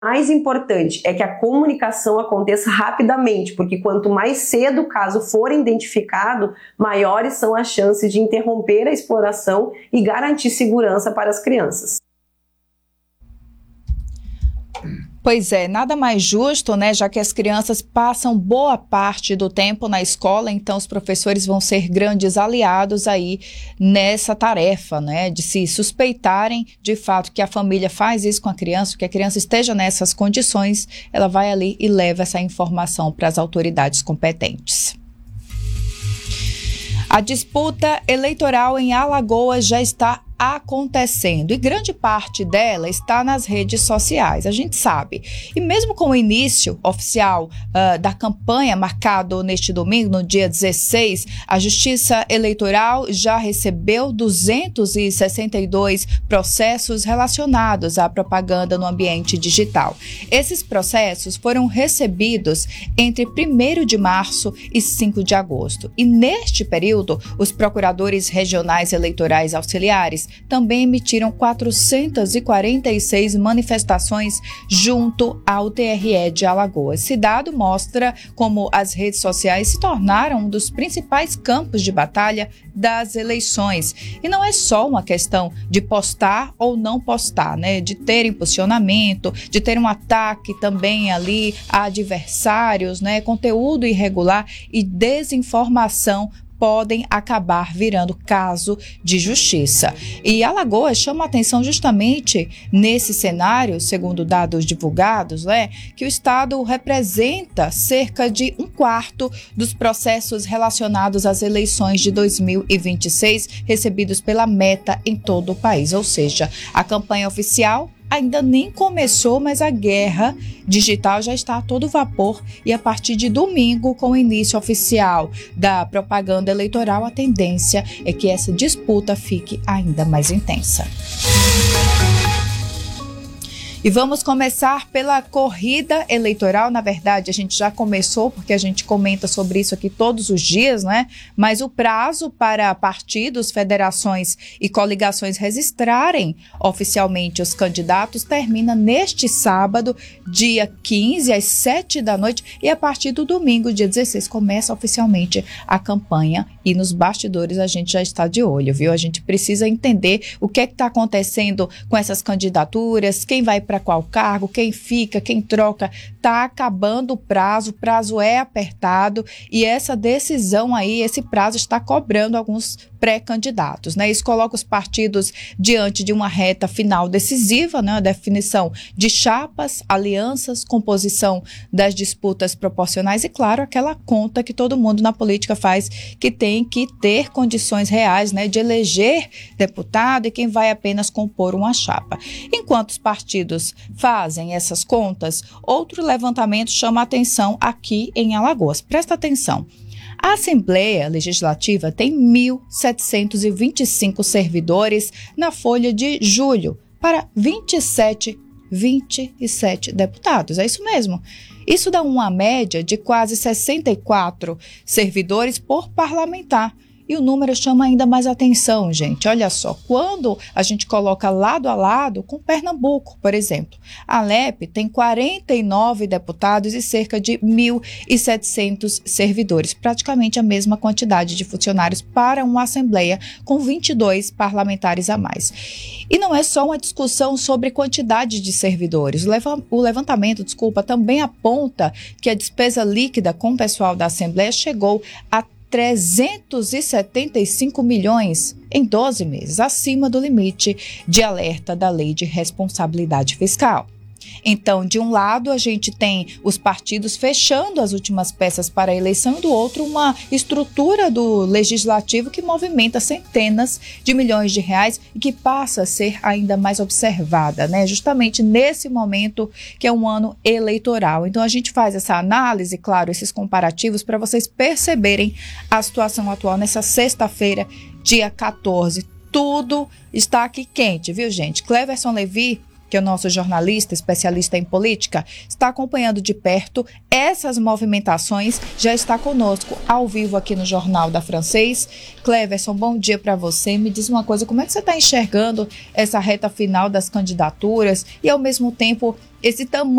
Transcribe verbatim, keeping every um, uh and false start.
mais importante é que a comunicação aconteça rapidamente, porque quanto mais cedo o caso for identificado, maiores são as chances de interromper a exploração e garantir segurança para as crianças. Pois é, nada mais justo, né, já que as crianças passam boa parte do tempo na escola, então os professores vão ser grandes aliados aí nessa tarefa, né, de se suspeitarem de fato que a família faz isso com a criança, que a criança esteja nessas condições, ela vai ali e leva essa informação para as autoridades competentes. A disputa eleitoral em Alagoas já está acontecendo e grande parte dela está nas redes sociais, a gente sabe. E mesmo com o início oficial uh, da campanha marcado neste domingo, no dia dezesseis, a Justiça Eleitoral já recebeu duzentos e sessenta e dois processos relacionados à propaganda no ambiente digital. Esses processos foram recebidos entre primeiro de março e cinco de agosto. E neste período, os procuradores regionais eleitorais auxiliares também emitiram quatrocentas e quarenta e seis manifestações junto ao T R E de Alagoas. Esse dado mostra como as redes sociais se tornaram um dos principais campos de batalha das eleições. E não é só uma questão de postar ou não postar, né? De ter impulsionamento, de ter um ataque também ali a adversários, né? Conteúdo irregular e desinformação podem acabar virando caso de justiça. E Alagoas chama a atenção justamente nesse cenário, segundo dados divulgados, né, que o Estado representa cerca de um quarto dos processos relacionados às eleições de dois mil e vinte e seis recebidos pela Meta em todo o país. Ou seja, a campanha oficial ainda nem começou, mas a guerra digital já está a todo vapor e a partir de domingo, com o início oficial da propaganda eleitoral, a tendência é que essa disputa fique ainda mais intensa. E vamos começar pela corrida eleitoral. Na verdade, a gente já começou, porque a gente comenta sobre isso aqui todos os dias, né? Mas o prazo para partidos, federações e coligações registrarem oficialmente os candidatos termina neste sábado, dia quinze, às sete da noite. E a partir do domingo, dia dezesseis, começa oficialmente a campanha. E nos bastidores a gente já está de olho, viu? A gente precisa entender o que é que está acontecendo com essas candidaturas, quem vai para qual cargo, quem fica, quem troca. Está acabando o prazo, o prazo é apertado e essa decisão aí, esse prazo está cobrando alguns pré-candidatos, né? Isso coloca os partidos diante de uma reta final decisiva, né? A definição de chapas, alianças, composição das disputas proporcionais e, claro, aquela conta que todo mundo na política faz, que tem que ter condições reais, né? De eleger deputado e quem vai apenas compor uma chapa. Enquanto os partidos fazem essas contas, outro levantamento chama a atenção aqui em Alagoas. Presta atenção. A Assembleia Legislativa tem mil setecentos e vinte e cinco servidores na folha de julho para vinte e sete, vinte e sete deputados. É isso mesmo. Isso dá uma média de quase sessenta e quatro servidores por parlamentar. E o número chama ainda mais atenção, gente. Olha só, quando a gente coloca lado a lado com Pernambuco, por exemplo, a Alep tem quarenta e nove deputados e cerca de mil e setecentos servidores, praticamente a mesma quantidade de funcionários para uma Assembleia com vinte e dois parlamentares a mais. E não é só uma discussão sobre quantidade de servidores. O levantamento, desculpa, também aponta que a despesa líquida com o pessoal da Assembleia chegou a trezentos e setenta e cinco milhões em doze meses, acima do limite de alerta da Lei de Responsabilidade Fiscal. Então, de um lado, a gente tem os partidos fechando as últimas peças para a eleição e do outro, uma estrutura do legislativo que movimenta centenas de milhões de reais e que passa a ser ainda mais observada, né? Justamente nesse momento que é um ano eleitoral. Então, a gente faz essa análise, claro, esses comparativos para vocês perceberem a situação atual nessa sexta-feira, dia quatorze. Tudo está aqui quente, viu, gente? Cleverson Levi que é o nosso jornalista, especialista em política, está acompanhando de perto essas movimentações, já está conosco ao vivo aqui no Jornal da Francês. Cleverson, bom dia para você. Me diz uma coisa, como é que você está enxergando essa reta final das candidaturas e, ao mesmo tempo, esse tamanho